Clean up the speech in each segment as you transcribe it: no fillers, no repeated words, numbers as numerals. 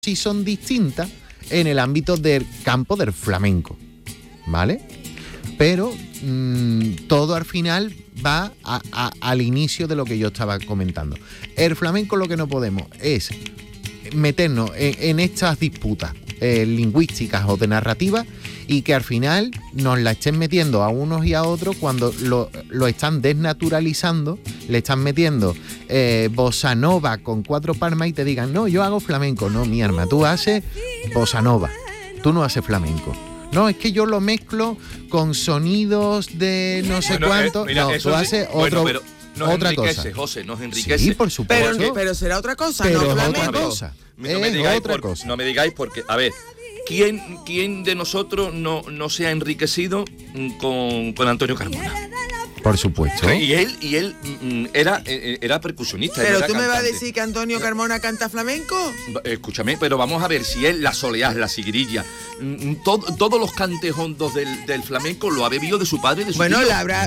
sí son distintas en el ámbito del campo del flamenco, ¿vale? Pero todo al final va al inicio de lo que yo estaba comentando. El flamenco lo que no podemos es meternos en estas disputas lingüísticas o de narrativa y que al final nos la estén metiendo a unos y a otros cuando lo están desnaturalizando, le están metiendo bossa nova con 4 palmas y te digan, no, yo hago flamenco. No, mi arma, tú haces bossa nova, tú no haces flamenco. No, es que yo lo mezclo con sonidos de no sé cuánto. Mira, no, tú haces otro, pero nos otra enriquece, cosa. José, nos enriquece. Sí, por supuesto. Pero será otra cosa, pero no es flamenco. otra cosa. No me digáis porque, a ver, ¿quién de nosotros no se ha enriquecido con Antonio Carmona? Por supuesto. Y él era percusionista. Pero era tú me vas a cantante. decir que Antonio Carmona canta flamenco. Escúchame, pero vamos a ver si él, la soleá, la sigrilla, todos los cantes hondos del flamenco lo ha bebido de su padre y de su Bueno, tío.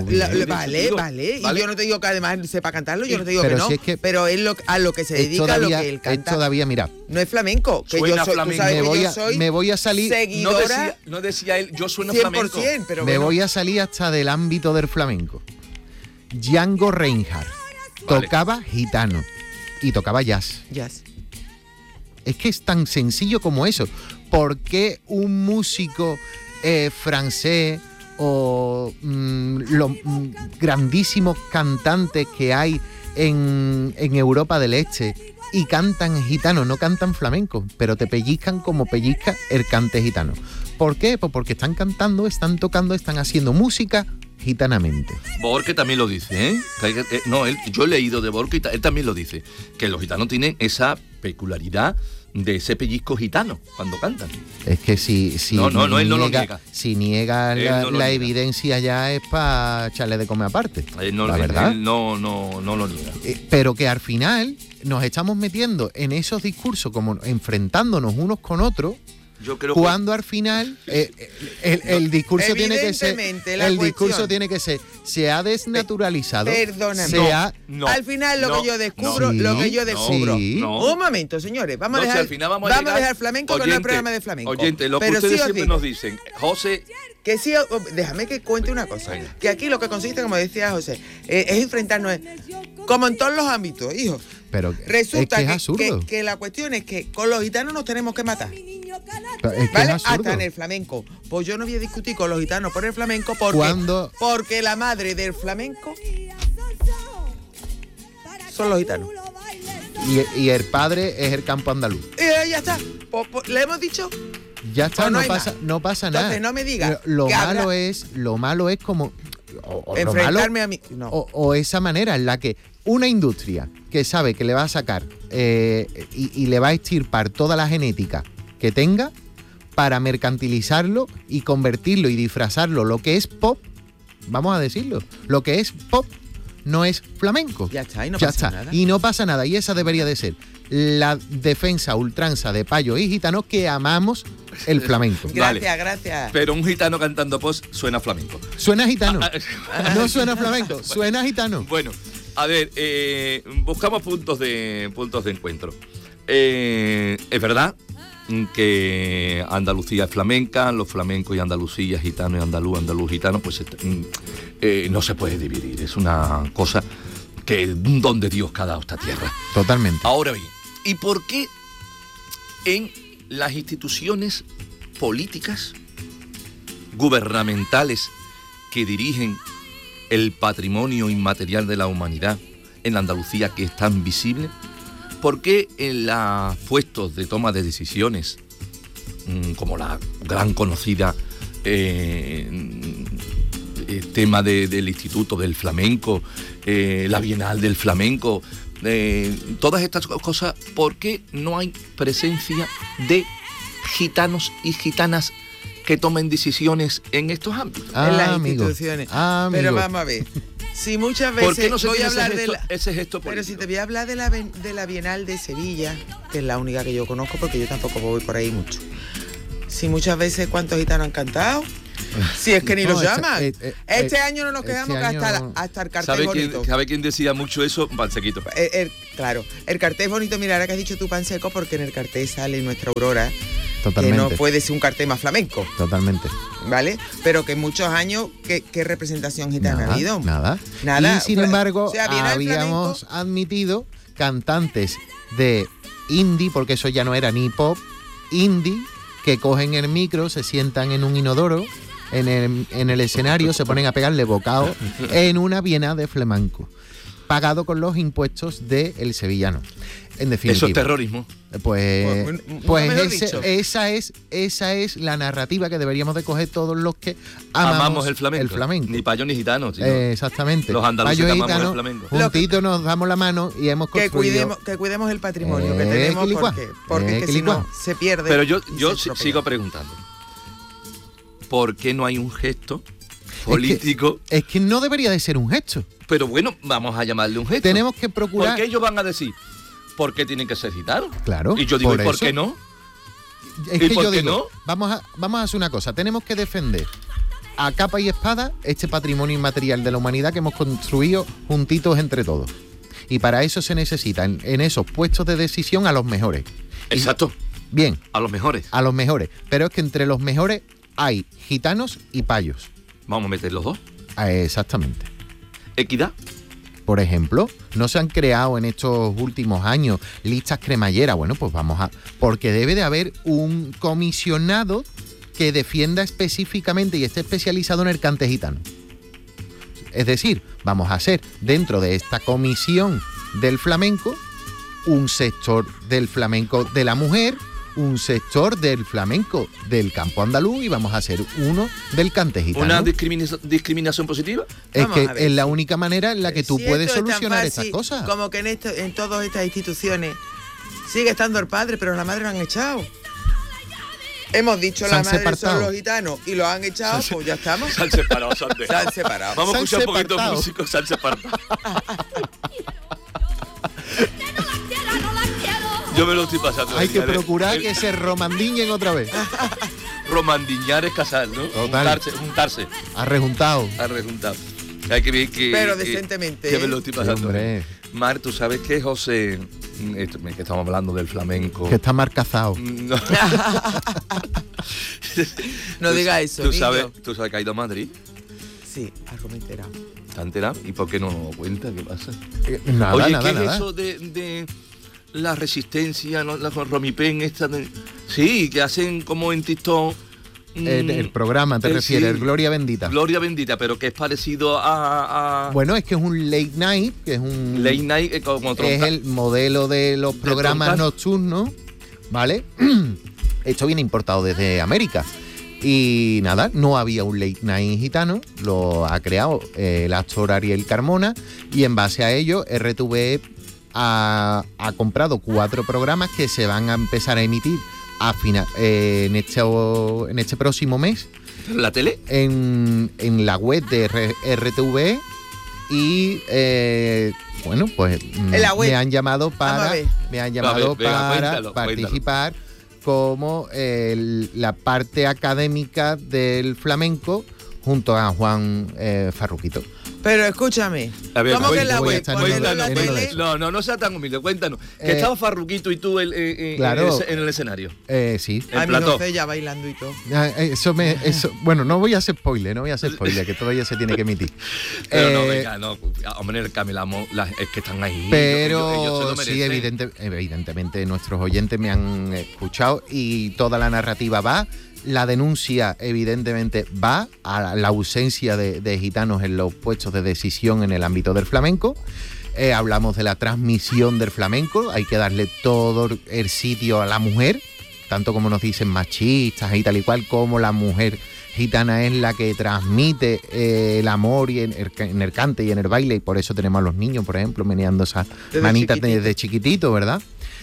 vale. Y yo no te digo que además sepa cantarlo, yo no te digo pero que no. si es que pero él a lo que se dedica, a lo que él canta. Todavía, mira, No es flamenco. Que Suena yo soy, flamenco. tú sabes que yo soy me voy a salir, seguidora No decía él, yo sueno 100%, flamenco. pero me bueno. voy a salir hasta del ámbito del flamenco. Django Reinhardt Vale. tocaba gitano y tocaba jazz. Jazz. Es que es tan sencillo como eso. ¿Por qué un músico francés o los grandísimos cantantes que hay en Europa del Este y cantan gitano, no cantan flamenco, pero te pellizcan como pellizca el cante gitano? ¿Por qué? Pues porque están cantando, están tocando, están haciendo música gitanamente. Borque también lo dice, ¿eh? Yo he leído de Borque y él también lo dice, que los gitanos tienen esa peculiaridad de ese pellizco gitano cuando cantan. Es que si él no lo niega. Si niega Él la no lo niega. evidencia ya es para echarle de comer aparte. La verdad. Él no lo niega. Pero que al final nos estamos metiendo en esos discursos como enfrentándonos unos con otros. Yo creo Cuando al final el discurso tiene que ser, Evidentemente, la el cuestión- discurso tiene que ser, se ha desnaturalizado, Perdóname. se ha, No, al final lo que yo descubro, no, lo que yo sí, descubro. sí. No. Un momento, señores, vamos a No, si dejar, al final vamos a llegar- dejar flamenco con el programa de flamenco. Oyente, lo que Pero ustedes sí os siempre digo nos dicen, José, que sí, déjame que cuente una cosa. Venga. Que aquí lo que consiste, como decía José, es enfrentarnos, como en todos los ámbitos, hijo. pero Resulta es que es absurdo. que la cuestión es que con los gitanos nos tenemos que matar. Pero es que ¿Vale? es absurdo. Hasta en el flamenco. Pues yo no voy a discutir con los gitanos por el flamenco porque, Cuando- porque la madre del flamenco son los gitanos. Y el padre es el campo andaluz. Y ya está. ¿Le hemos dicho? Ya está, Pues no no hay pasa, más. no pasa nada. Entonces no me digas Lo que malo habrá- es como o lo Enfrentarme malo, a mí. No. o esa manera en la que una industria que sabe que le va a sacar y le va a extirpar toda la genética que tenga para mercantilizarlo y convertirlo y disfrazarlo lo que es pop, vamos a decirlo, lo que es pop no es flamenco. Ya está, y no Ya pasa está. nada. Y no pasa nada. Y esa debería de ser la defensa ultranza de payos y gitanos que amamos el flamenco. Vale. Gracias. pero un gitano cantando post suena flamenco. Suena gitano. No suena flamenco, suena gitano. Bueno, a ver, buscamos puntos de encuentro. Es verdad que Andalucía es flamenca, los flamencos y Andalucía, gitano y andaluz, gitano, pues no se puede dividir. Es una cosa que un don de Dios que ha dado esta tierra. Totalmente. Ahora bien, ¿y por qué en las instituciones políticas, gubernamentales que dirigen el patrimonio inmaterial de la humanidad en la Andalucía, que es tan visible, por qué en los puestos de toma de decisiones, como la gran conocida tema del Instituto del Flamenco, la Bienal del Flamenco, todas estas cosas, ¿por qué no hay presencia de gitanos y gitanas que tomen decisiones en estos ámbitos? En las amigo. instituciones. Amigo. Pero vamos a ver. Si muchas ¿Por qué veces no se voy a tiene hablar de la... ese gesto Pero político? si te voy a hablar de la Bienal de Sevilla, que es la única que yo conozco porque yo tampoco voy por ahí mucho. Si muchas veces cuántos gitanos han cantado Si es que ni los No, llaman. Este año no nos este quedamos que año- hasta el cartel bonito. ¿Sabe quién decía mucho eso? Pansequito. Claro, el cartel es bonito, mira, ahora que has dicho tú pan seco, porque en el cartel sale nuestra Aurora, Totalmente. que no puede ser un cartel más flamenco, Totalmente. ¿vale? Pero que en muchos años, ¿qué representación gitana ha habido? Nada. Nada. Y sin embargo, O sea, viene el habíamos flamenco. admitido cantantes de indie, porque eso ya no era ni pop, indie, que cogen el micro, se sientan en un inodoro, en el escenario, se ponen a pegarle bocado en una bienal de flamenco, pagado con los impuestos del sevillano. En definitiva. Eso es terrorismo. Pues mejor dicho. esa es la narrativa que deberíamos de coger todos los que Amamos el flamenco. el flamenco. Ni payos ni gitanos. sino Exactamente. los andaluces Payos que amamos el gitanos, flamenco. juntitos nos damos la mano y hemos Que construido... cuidemos el patrimonio que tenemos, quilicua. porque es que si no se pierde. Pero yo y se estropea. sigo preguntando. ¿Por qué no hay un gesto político? Es que no debería de ser un gesto. Pero bueno, vamos a llamarle un gesto. Tenemos que procurar... Porque ellos van a decir, ¿por qué tienen que ser gitanos? Claro, Y yo digo, por ¿y por eso. qué no? Es ¿Y que por yo qué digo, vamos a hacer una cosa. Tenemos que defender a capa y espada este patrimonio inmaterial de la humanidad que hemos construido juntitos entre todos. Y para eso se necesita en esos puestos de decisión a los mejores. Exacto, Bien, a los mejores. a los mejores. Pero es que entre los mejores hay gitanos y payos. Vamos a meter los dos. Exactamente. Equidad. Por ejemplo, no se han creado en estos últimos años listas cremalleras. Bueno, pues porque debe de haber un comisionado que defienda específicamente y esté especializado en el cante gitano. Es decir, vamos a ser dentro de esta comisión del flamenco un sector del flamenco de la mujer, un sector del flamenco del campo andaluz y vamos a ser uno del cante gitano. ¿Una discriminación positiva? Es Vamos que a ver. es la única manera en la que tú Si puedes esto es tan solucionar fácil estas cosas. Como que en todas estas instituciones sigue estando el padre, pero la madre lo han echado. Hemos dicho Se la han madre separado. son los gitanos y lo han echado, pues ya estamos. Se han separado, se han Se dejado. han separado. Vamos a Se han escuchar un poquito de separado. música, se han separado. Yo me lo estoy pasando. Hay que Señores. procurar que se romandiñen otra vez. Romandiñar es casar, ¿no? Total. Juntarse, Arrejuntado. a rejuntar. Hay que ver que... Pero que- decentemente, Que me lo estoy Sí, pasando. hombre. Mar, tú sabes que José... que estamos hablando del flamenco. Que está marcazado. No. No diga eso, ¿Tú niño. sabes que ha ido a Madrid? Sí, algo me he enterado. ¿Está enterado? ¿Y por qué no nos cuenta? ¿Qué pasa? Nada, Oye, nada, ¿qué nada. es eso de la resistencia, no, la Romipen esta? Sí, que hacen como en TikTok... El programa, te sí, refieres, el Gloria Bendita. Gloria Bendita, pero que es parecido a Bueno, es que es un late night, que es un... Late Night como es tronca. el modelo de los programas troncal. nocturnos, ¿vale? Esto viene importado desde América. Y nada, no había un late night gitano, lo ha creado el actor Ariel Carmona y en base a ello RTV ha comprado 4 programas que se van a empezar a emitir en este próximo mes ¿La tele? en la web de RTV y bueno, pues En la web. me han llamado Vamos a para ver. Venga, para cuéntalo. participar como la parte académica del flamenco junto a Juan Farruquito. Pero escúchame, A ver, ¿cómo que en la voy a web? estar Ponerlo en la en lo de tele. eso. No sea tan humilde, cuéntanos. Que estaba Farruquito y tú Claro. en el escenario. Sí. En A mi plató. José ya bailando y todo. Bueno, no voy a hacer spoiler, que todavía se tiene que emitir. Pero no, Eh, venga, no. Hombre, el camelamo, es que están ahí. Pero ellos se lo sí, merecen. evidentemente nuestros oyentes me han escuchado y toda la narrativa va. La denuncia, evidentemente, va a la ausencia de gitanos en los puestos de decisión en el ámbito del flamenco. Hablamos de la transmisión del flamenco, hay que darle todo el sitio a la mujer, tanto como nos dicen machistas y tal y cual, como la mujer gitana es la que transmite el amor y en el cante y en el baile, y por eso tenemos a los niños, por ejemplo, meneando esas Desde manitas chiquitito. desde chiquitito, ¿verdad?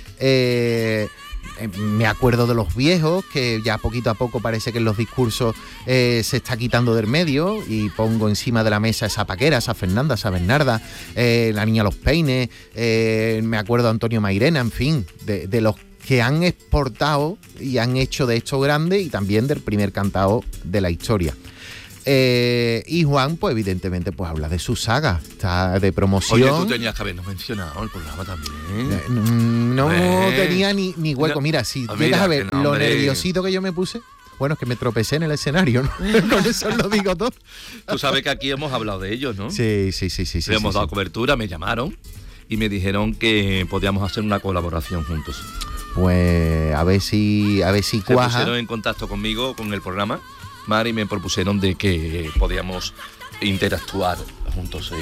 Me acuerdo de los viejos, que ya poquito a poco parece que en los discursos se está quitando del medio, y pongo encima de la mesa esa Paquera, esa Fernanda, esa Bernarda, la niña Los Peines, me acuerdo de Antonio Mairena, en fin, de los que han exportado y han hecho de esto grande y también del primer cantao de la historia. Y Juan, pues evidentemente, pues habla de su saga, está de promoción. Oye, tú tenías que habernos mencionado el programa también. No tenía ni hueco. Mira, si llegas a ver lo nerviosito que yo me puse, bueno, es que me tropecé en el escenario, ¿no? Con eso lo digo todo. Tú sabes que aquí hemos hablado de ellos, ¿no? Sí. Le hemos dado cobertura, me llamaron y me dijeron que podíamos hacer una colaboración juntos. Pues a ver si Se cuaja. pusieron en contacto conmigo, con el programa, Mar, y me propusieron de que podíamos interactuar juntos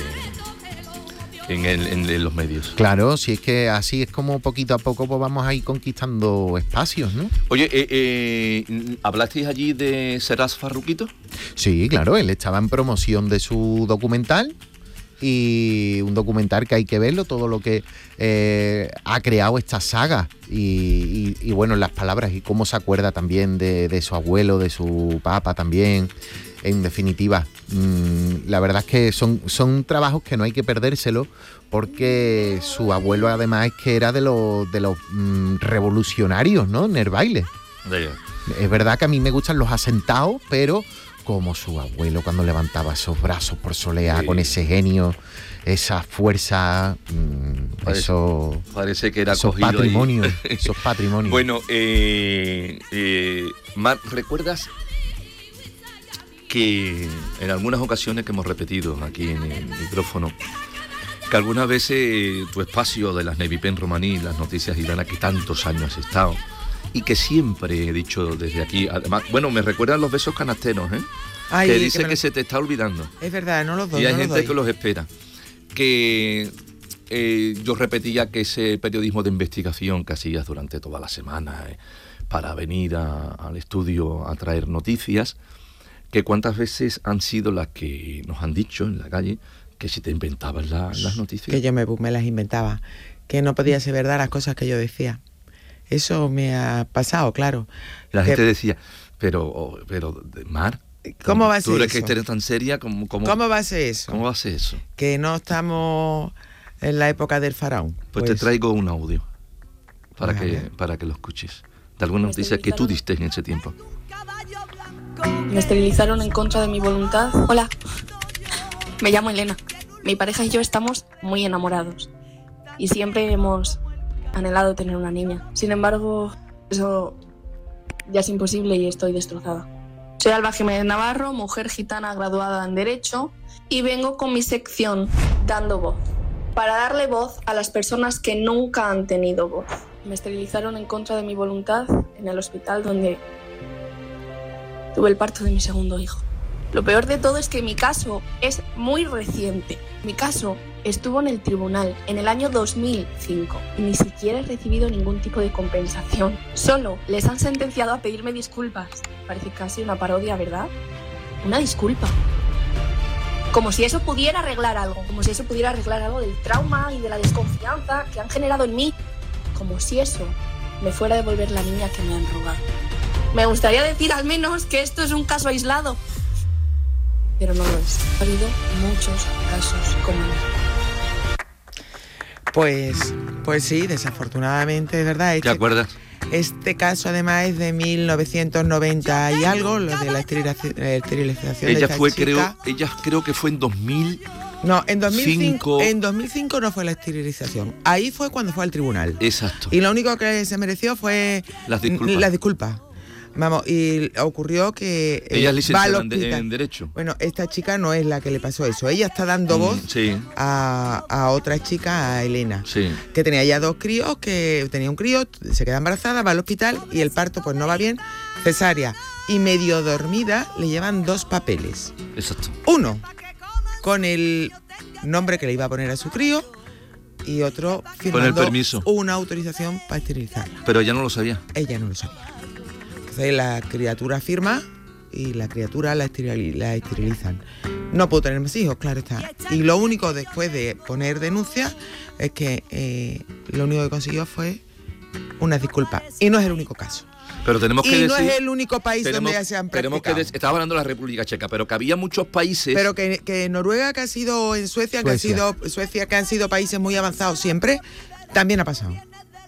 en los medios. Claro, si es que así es como poquito a poco pues vamos a ir conquistando espacios, ¿no? Oye, ¿hablasteis allí de Serás Farruquito? Sí, claro, él estaba en promoción de su documental, y un documental que hay que verlo, todo lo que ha creado esta saga y bueno, las palabras y cómo se acuerda también de su abuelo, de su papá también. En definitiva, la verdad es que son trabajos que no hay que perdérselo, porque su abuelo además es que era de los revolucionarios, ¿no? En el baile. Es verdad que a mí me gustan los asentados, pero como su abuelo cuando levantaba esos brazos por soleá, con ese genio, esa fuerza, parece que era esos cogido patrimonios, ahí. esos patrimonios. Bueno, Mar, ¿recuerdas que en algunas ocasiones que hemos repetido aquí en el micrófono, que algunas veces tu espacio de las Navy Pen romaní, las noticias gitanas, que tantos años has estado, y que siempre he dicho desde aquí, además, bueno, me recuerdan los besos canasteros, Ay, que dice que se te está olvidando. Es verdad, no los doy. Y hay no gente los doy. que los espera. Que yo repetía que ese periodismo de investigación que hacías durante toda la semana para venir al estudio a traer noticias, que cuántas veces han sido las que nos han dicho en la calle que si te inventabas las noticias. Que yo me las inventaba, que no podía ser verdad las cosas que yo decía. Eso me ha pasado, claro. La gente decía, pero Mar, ¿cómo va a ser tú eres eso? que eres tan seria como... ¿Cómo va a ser eso? ¿Cómo va a ser eso? Que no estamos en la época del faraón. Pues te traigo un audio para que lo escuches. De alguna noticia que tú diste en ese tiempo. Me esterilizaron en contra de mi voluntad. Hola, me llamo Elena. Mi pareja y yo estamos muy enamorados y siempre hemos anhelado tener una niña. Sin embargo, eso ya es imposible y estoy destrozada. Soy Alba Jiménez Navarro, mujer gitana graduada en Derecho, y vengo con mi sección Dando Voz, para darle voz a las personas que nunca han tenido voz. Me esterilizaron en contra de mi voluntad en el hospital donde tuve el parto de mi segundo hijo. Lo peor de todo es que mi caso es muy reciente. Mi caso estuvo en el tribunal en el año 2005 y ni siquiera he recibido ningún tipo de compensación. Solo les han sentenciado a pedirme disculpas. Parece casi una parodia, ¿verdad? Una disculpa. Como si eso pudiera arreglar algo. Como si eso pudiera arreglar algo del trauma y de la desconfianza que han generado en mí. Como si eso me fuera a devolver la niña que me han robado. Me gustaría decir al menos que esto es un caso aislado. Pero no lo es. Ha habido muchos casos como este. Pues sí, desafortunadamente, es verdad. ¿Te acuerdas? Este caso además es de 1990 y algo, lo de la esterilización de esta chica. Ella creo que fue en 2000. No, en 2005. En 2005 no fue la esterilización. Ahí fue cuando fue al tribunal. Exacto. Y lo único que se mereció fue las disculpas. Vamos, y ocurrió que ella es licenciada en Derecho. Bueno, esta chica no es la que le pasó eso. Ella está dando voz a otra chica, a Elena, que tenía ya 2 críos, que tenía un crío, se queda embarazada, va al hospital y el parto pues no va bien, cesárea. Y medio dormida le llevan 2 papeles. Exacto. Uno con el nombre que le iba a poner a su crío y otro firmando con el permiso, una autorización para esterilizarla. Pero ella no lo sabía. Ella no lo sabía. Entonces la criatura firma y la criatura la esterilizan. No pudo tener más hijos, claro está. Y lo único después de poner denuncia es que lo único que consiguió fue unas disculpas. Y no es el único caso. Pero tenemos que decir, no es el único país donde ya se han practicado. Estaba hablando de la República Checa, pero que había muchos países. Pero que Noruega, que ha sido en Suecia, que ha sido Suecia, que han sido países muy avanzados siempre, también ha pasado.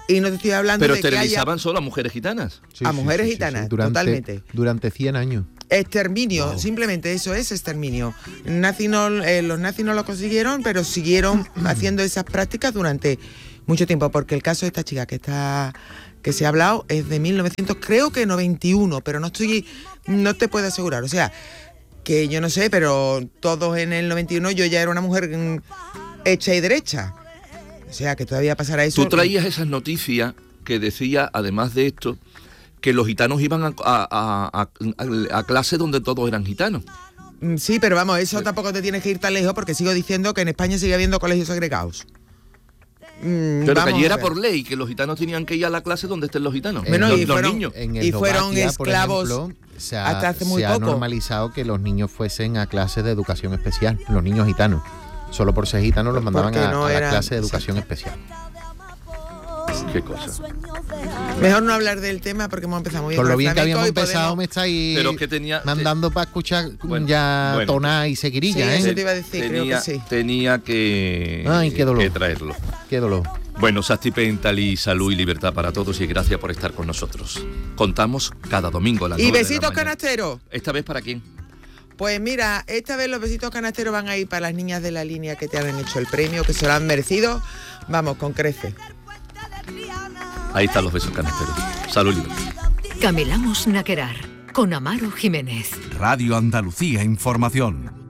Y no te estoy hablando Pero de que haya esterilizaban solo a mujeres gitanas. a mujeres gitanas, totalmente. Durante 100 años. Exterminio, simplemente eso es exterminio. Los nazis no lo consiguieron, pero siguieron haciendo esas prácticas durante mucho tiempo, porque el caso de esta chica que se ha hablado es de 1900, creo que 91, pero no te puedo asegurar. O sea, que yo no sé, pero todos en el 91 yo ya era una mujer hecha y derecha. O sea, que todavía pasará eso. Tú traías esas noticias que decía, además de esto, que los gitanos iban a clases donde todos eran gitanos. Sí, pero vamos, eso tampoco te tienes que ir tan lejos, porque sigo diciendo que en España sigue habiendo colegios segregados. Pero que allí era por ley, que los gitanos tenían que ir a la clase donde estén los gitanos, los niños. Y fueron esclavos, por ejemplo, hasta hace muy se ha poco. normalizado que los niños fuesen a clases de educación especial, los niños gitanos. Solo por ser gitanos los mandaban Porque a la clase de exacto. educación especial. Qué cosa. Mejor no hablar del tema porque hemos empezado muy bien. Con lo con el bien que flamenco habíamos y empezado, podemos- me estáis Pero que tenía... mandando para escuchar Bueno, ya bueno. toná y seguirilla, Sí, ¿eh? eso te iba a decir, creo que sí. Tenía que, Ay, qué dolor. que traerlo. Qué dolor. Bueno, Sasti Pentali, salud y libertad para todos y gracias por estar con nosotros. Contamos cada domingo a las Y 9 de la besitos mañana. canasteros. ¿Esta vez para quién? Pues mira, esta vez los besitos canasteros van a ir para las niñas de la línea que te han hecho el premio, que se lo han merecido. Vamos, con creces. Ahí están los besos canasteros. Salud y libertad. Camelamos Naquerar con Amaro Jiménez. Radio Andalucía Información.